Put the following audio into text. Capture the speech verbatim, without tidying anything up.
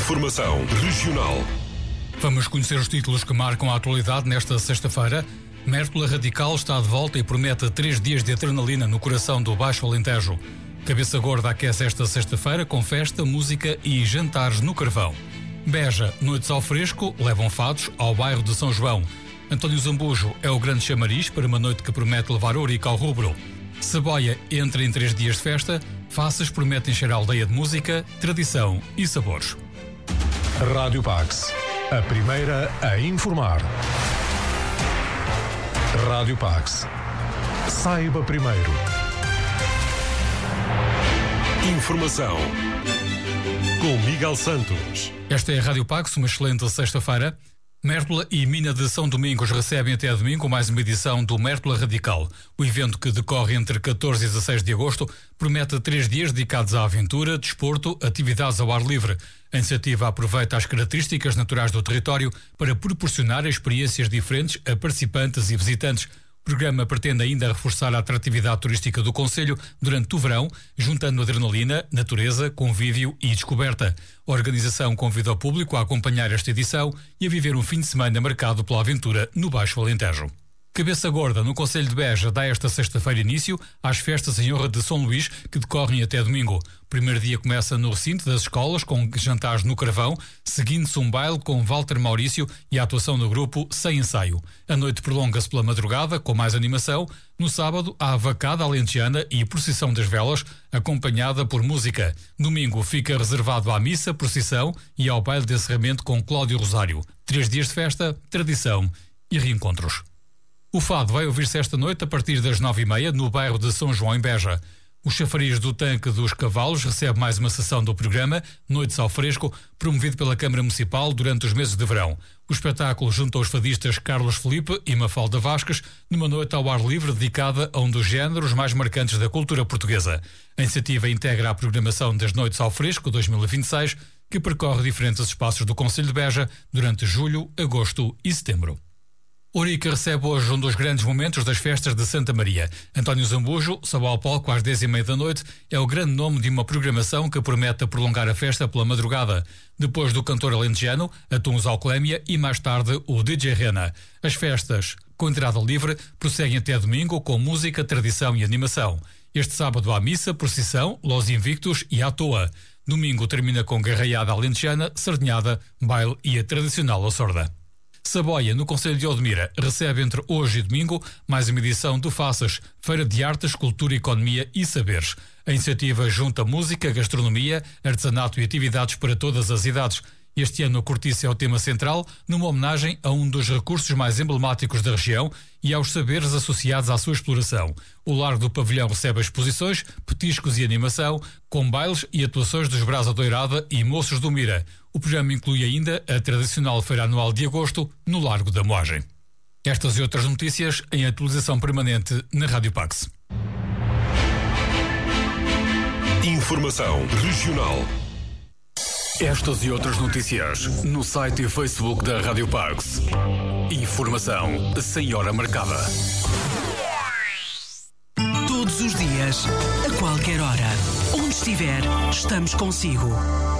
Informação regional. Vamos conhecer os títulos que marcam a atualidade nesta sexta-feira. Mértola Radical está de volta e promete três dias de adrenalina no coração do Baixo Alentejo. Cabeça Gorda aquece esta sexta-feira com festa, música e jantares no Carvão. Beja, noites ao fresco, levam fados ao bairro de São João. António Zambujo é o grande chamariz para uma noite que promete levar ourique ao rubro. Saboia entra em três dias de festa. Faces promete encher a aldeia de música, tradição e sabores. Rádio Pax, a primeira a informar. Rádio Pax. Saiba primeiro. Informação com Miguel Santos. Esta é a Rádio Pax, uma excelente sexta-feira. Mértola e Mina de São Domingos recebem até domingo mais uma edição do Mértola Radical. O evento, que decorre entre catorze e dezasseis de agosto, promete três dias dedicados à aventura, desporto, atividades ao ar livre. A iniciativa aproveita as características naturais do território para proporcionar experiências diferentes a participantes e visitantes. O programa pretende ainda reforçar a atratividade turística do concelho durante o verão, juntando adrenalina, natureza, convívio e descoberta. A organização convida o público a acompanhar esta edição e a viver um fim de semana marcado pela aventura no Baixo Alentejo. Cabeça Gorda, no concelho de Beja, dá esta sexta-feira início às festas em honra de São Luís, que decorrem até domingo. O primeiro dia começa no recinto das escolas, com jantares no Carvão, seguindo-se um baile com Walter Maurício e a atuação do grupo Sem Ensaio. A noite prolonga-se pela madrugada, com mais animação. No sábado, há a vacada alentejana e procissão das velas, acompanhada por música. Domingo fica reservado à missa, procissão e ao baile de encerramento com Cláudio Rosário. Três dias de festa, tradição e reencontros. O fado vai ouvir-se esta noite a partir das nove e meia no bairro de São João, em Beja. O chafariz do Tanque dos Cavalos recebe mais uma sessão do programa Noites ao Fresco, promovido pela Câmara Municipal durante os meses de verão. O espetáculo junta os fadistas Carlos Felipe e Mafalda Vasques numa noite ao ar livre dedicada a um dos géneros mais marcantes da cultura portuguesa. A iniciativa integra a programação das Noites ao Fresco dois mil e vinte e seis, que percorre diferentes espaços do concelho de Beja durante julho, agosto e setembro. Ourique recebe hoje um dos grandes momentos das festas de Santa Maria. António Zambujo, sobe ao palco às dez e meia da noite, é o grande nome de uma programação que promete prolongar a festa pela madrugada. Depois do cantor alentejano, atuns ao Clémia e mais tarde o D J Rena. As festas, com entrada livre, prosseguem até domingo com música, tradição e animação. Este sábado há missa, procissão, Los Invictus e à toa. Domingo termina com garraiada alentejana, sardinhada, baile e a tradicional açorda. Saboia, no concelho de Odmira, recebe entre hoje e domingo mais uma edição do Faces, Feira de Artes, Cultura, Economia e Saberes. A iniciativa junta música, gastronomia, artesanato e atividades para todas as idades. Este ano a cortiça é o tema central, numa homenagem a um dos recursos mais emblemáticos da região e aos saberes associados à sua exploração. O Largo do Pavilhão recebe exposições, petiscos e animação, com bailes e atuações dos Brasa Doirada e Moços do Mira. O programa inclui ainda a tradicional feira anual de agosto no Largo da Moagem. Estas e outras notícias em atualização permanente na Rádio Pax. Informação regional. Estas e outras notícias no site e Facebook da Rádio Pax. Informação sem hora marcada. Todos os dias, a qualquer hora, onde estiver, estamos consigo.